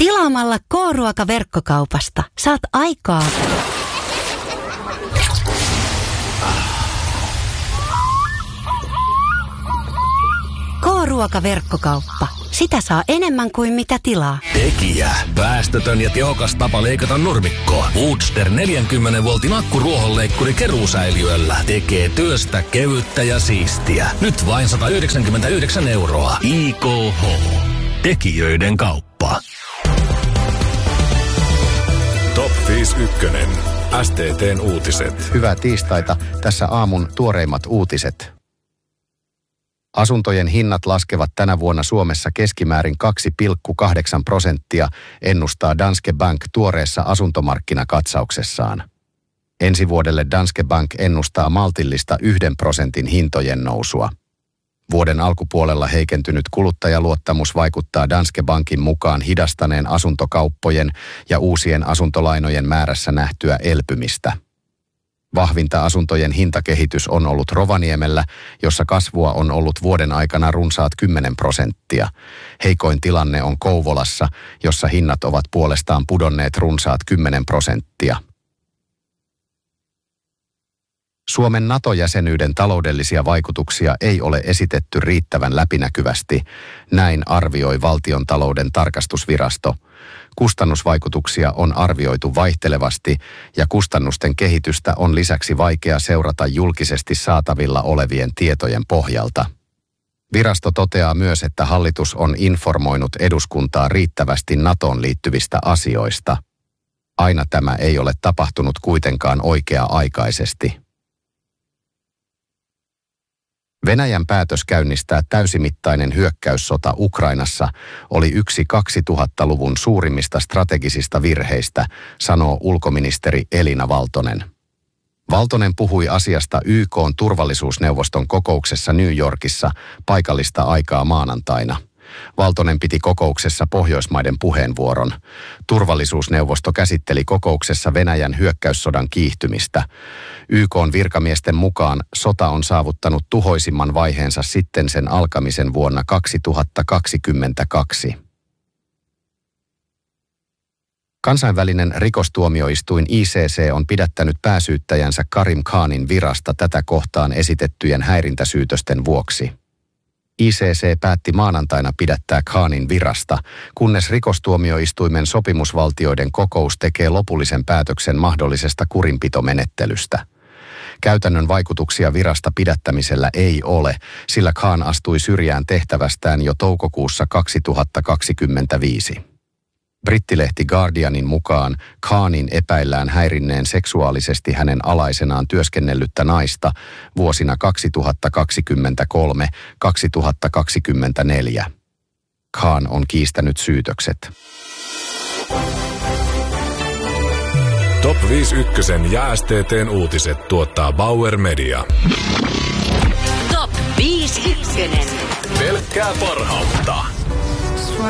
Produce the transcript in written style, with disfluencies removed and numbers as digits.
Tilaamalla K-ruoka-verkkokaupasta saat aikaa. K-ruoka-verkkokauppa. Sitä saa enemmän kuin mitä tilaa. Tekijä. Päästötön ja tehokas tapa leikata nurmikkoa. Woodster 40 voltin akkuruohonleikkuri keruusäiliöllä tekee työstä kevyttä ja siistiä. Nyt vain 199 €. IKH. Tekijöiden kauppa. Top 51. STT:n uutiset. Hyvää tiistaita. Tässä aamun tuoreimmat uutiset. Asuntojen hinnat laskevat tänä vuonna Suomessa keskimäärin 2,8%, ennustaa Danske Bank tuoreessa asuntomarkkinakatsauksessaan. Ensi vuodelle Danske Bank ennustaa maltillista 1% hintojen nousua. Vuoden alkupuolella heikentynyt kuluttajaluottamus vaikuttaa Danske Bankin mukaan hidastaneen asuntokauppojen ja uusien asuntolainojen määrässä nähtyä elpymistä. Vahvinta asuntojen hintakehitys on ollut Rovaniemellä, jossa kasvua on ollut vuoden aikana runsaat 10%. Heikoin tilanne on Kouvolassa, jossa hinnat ovat puolestaan pudonneet runsaat 10%. Suomen NATO-jäsenyyden taloudellisia vaikutuksia ei ole esitetty riittävän läpinäkyvästi, näin arvioi Valtiontalouden tarkastusvirasto. Kustannusvaikutuksia on arvioitu vaihtelevasti ja kustannusten kehitystä on lisäksi vaikea seurata julkisesti saatavilla olevien tietojen pohjalta. Virasto toteaa myös, että hallitus on informoinut eduskuntaa riittävästi NATOon liittyvistä asioista. Aina tämä ei ole tapahtunut kuitenkaan oikea-aikaisesti. Venäjän päätös käynnistää täysimittainen hyökkäyssota Ukrainassa oli yksi 2000-luvun suurimmista strategisista virheistä, sanoo ulkoministeri Elina Valtonen. Valtonen puhui asiasta YK:n turvallisuusneuvoston kokouksessa New Yorkissa paikallista aikaa maanantaina. Valtonen piti kokouksessa Pohjoismaiden puheenvuoron. Turvallisuusneuvosto käsitteli kokouksessa Venäjän hyökkäyssodan kiihtymistä. YK:n virkamiesten mukaan sota on saavuttanut tuhoisimman vaiheensa sitten sen alkamisen vuonna 2022. Kansainvälinen rikostuomioistuin ICC on pidättänyt pääsyyttäjänsä Karim Khanin virasta tätä kohtaan esitettyjen häirintäsyytösten vuoksi. ICC päätti maanantaina pidättää Khanin virasta, kunnes rikostuomioistuimen sopimusvaltioiden kokous tekee lopullisen päätöksen mahdollisesta kurinpitomenettelystä. Käytännön vaikutuksia virasta pidättämisellä ei ole, sillä Khan astui syrjään tehtävästään jo toukokuussa 2025. Brittilehti Guardianin mukaan Khanin epäillään häirinneen seksuaalisesti hänen alaisenaan työskennellyttä naista vuosina 2023-2024. Khan on kiistänyt syytökset. Top 51 ja STT:n uutiset tuottaa Bauer Media. Top 51. Pelkkää parhautta.